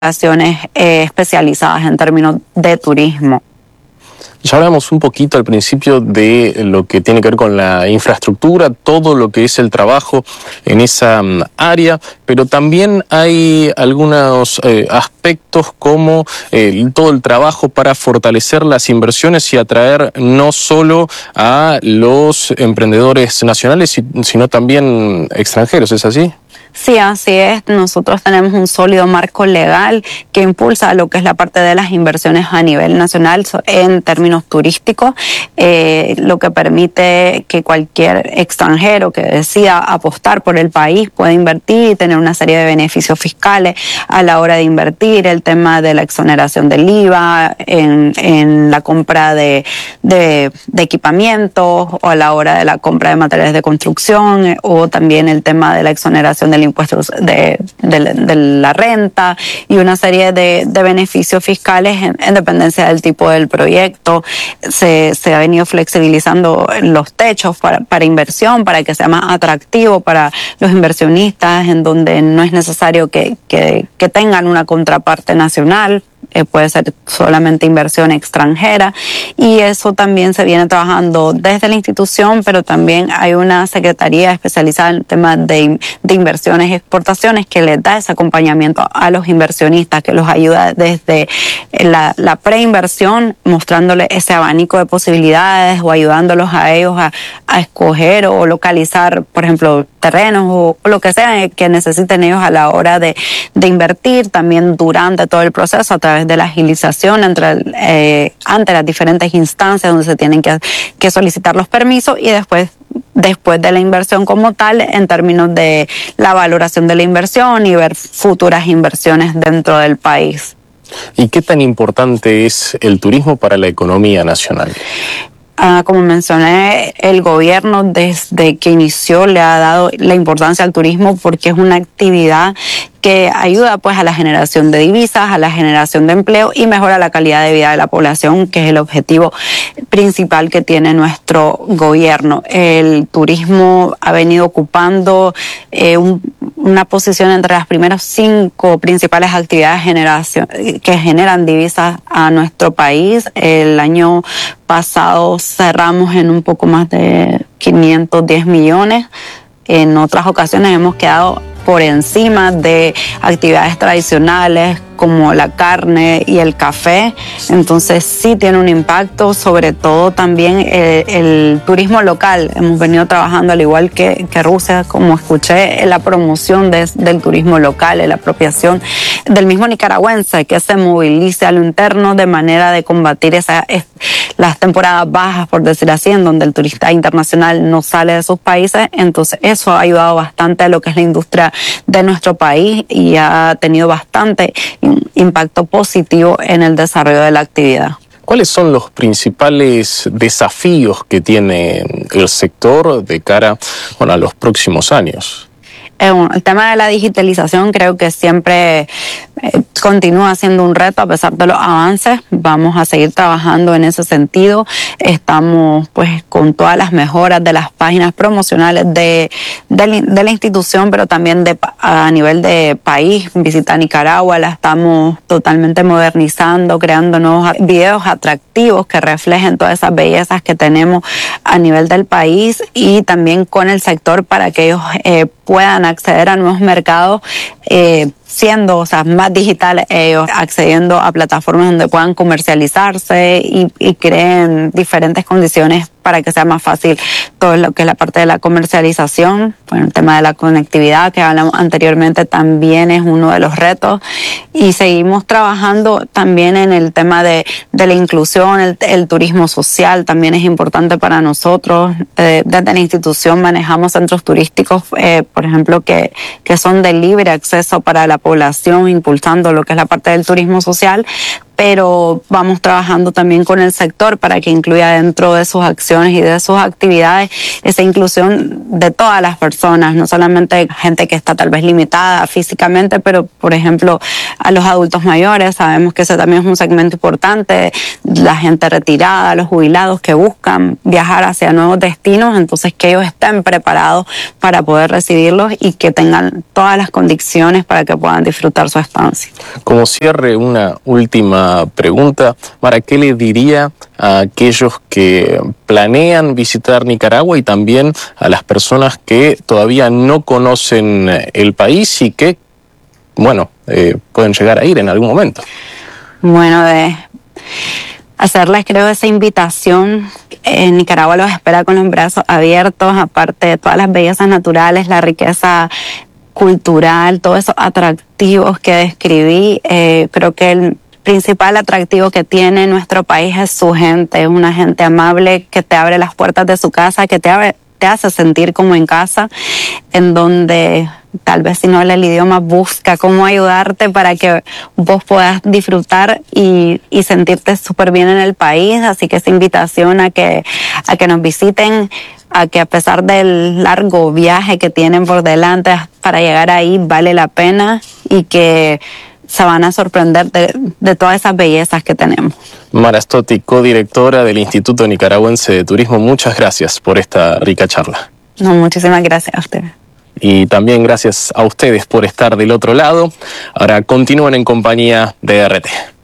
especializadas en términos de turismo. Ya hablamos un poquito al principio de lo que tiene que ver con la infraestructura, todo lo que es el trabajo en esa área, pero también hay algunos aspectos como todo el trabajo para fortalecer las inversiones y atraer no solo a los emprendedores nacionales, sino también extranjeros, ¿es así? Sí, así es. Nosotros tenemos un sólido marco legal que impulsa lo que es la parte de las inversiones a nivel nacional en términos turísticos, lo que permite que cualquier extranjero que decida apostar por el país pueda invertir y tener una serie de beneficios fiscales a la hora de invertir. El tema de la exoneración del IVA en la compra de equipamientos o a la hora de la compra de materiales de construcción, o también el tema de la exoneración del impuesto de la renta y una serie de beneficios fiscales en dependencia del tipo del proyecto. Se ha venido flexibilizando los techos para inversión, para que sea más atractivo para los inversionistas, en donde no es necesario que tengan una contraparte nacional. Puede ser solamente inversión extranjera, y eso también se viene trabajando desde la institución, pero también hay una secretaría especializada en temas de inversiones y exportaciones que les da ese acompañamiento a los inversionistas, que los ayuda desde la preinversión, mostrándoles ese abanico de posibilidades o ayudándolos a ellos a escoger o localizar, por ejemplo, terrenos o lo que sea que necesiten ellos a la hora de invertir. También durante todo el proceso, a través de la agilización ante las diferentes instancias donde se tienen que solicitar los permisos, y después de la inversión como tal, en términos de la valoración de la inversión y ver futuras inversiones dentro del país. ¿Y qué tan importante es el turismo para la economía nacional? Como mencioné, el gobierno desde que inició le ha dado la importancia al turismo porque es una actividad que ayuda pues a la generación de divisas, a la generación de empleo y mejora la calidad de vida de la población, que es el objetivo principal que tiene nuestro gobierno. El turismo ha venido ocupando una posición entre las primeras 5 principales actividades que generan divisas a nuestro país. El año pasado cerramos en un poco más de 510 millones. En otras ocasiones hemos quedado por encima de actividades tradicionales como la carne y el café. Entonces sí tiene un impacto, sobre todo también el turismo local. Hemos venido trabajando, al igual que Rusia, como escuché, en la promoción del turismo local, en la apropiación del mismo nicaragüense, que se movilice a lo interno de manera de combatir las temporadas bajas, por decir así, en donde el turista internacional no sale de sus países. Entonces eso ha ayudado bastante a lo que es la industria de nuestro país y ha tenido bastante impacto positivo en el desarrollo de la actividad. ¿Cuáles son los principales desafíos que tiene el sector de cara, a los próximos años? El tema de la digitalización creo que siempre continúa siendo un reto a pesar de los avances. Vamos a seguir trabajando en ese sentido. Estamos pues con todas las mejoras de las páginas promocionales de la institución, pero también a nivel de país. Visita Nicaragua la estamos totalmente modernizando, creando nuevos videos atractivos que reflejen todas esas bellezas que tenemos a nivel del país, y también con el sector para que ellos puedan acceder a nuevos mercados, siendo más digitales ellos, accediendo a plataformas donde puedan comercializarse y creen diferentes condiciones para que sea más fácil todo lo que es la parte de la comercialización. Bueno, el tema de la conectividad que hablamos anteriormente también es uno de los retos, y seguimos trabajando también en el tema de la inclusión. El turismo social también es importante para nosotros. Desde la institución manejamos centros turísticos, por ejemplo, que son de libre acceso para la población, impulsando lo que es la parte del turismo social, pero vamos trabajando también con el sector para que incluya dentro de sus acciones y de sus actividades esa inclusión de todas las personas, no solamente gente que está tal vez limitada físicamente, pero por ejemplo a los adultos mayores, sabemos que ese también es un segmento importante, la gente retirada, los jubilados que buscan viajar hacia nuevos destinos, entonces que ellos estén preparados para poder recibirlos y que tengan todas las condiciones para que puedan disfrutar su estancia. Como cierre, una última pregunta. Mara, ¿qué le diría a aquellos que planean visitar Nicaragua y también a las personas que todavía no conocen el país y que, bueno, pueden llegar a ir en algún momento? Bueno, de hacerles, creo, esa invitación. Nicaragua los espera con los brazos abiertos, aparte de todas las bellezas naturales, la riqueza cultural, todos esos atractivos que describí. Creo que el principal atractivo que tiene nuestro país es su gente, es una gente amable que te abre las puertas de su casa, que te hace sentir como en casa, en donde tal vez si no habla el idioma busca cómo ayudarte para que vos puedas disfrutar y sentirte súper bien en el país. Así que esa invitación a que nos visiten, a que a pesar del largo viaje que tienen por delante para llegar ahí vale la pena y que se van a sorprender de todas esas bellezas que tenemos. Mara Stotti, codirectora del Instituto Nicaragüense de Turismo, muchas gracias por esta rica charla. No, muchísimas gracias a ustedes. Y también gracias a ustedes por estar del otro lado. Ahora continúen en compañía de RT.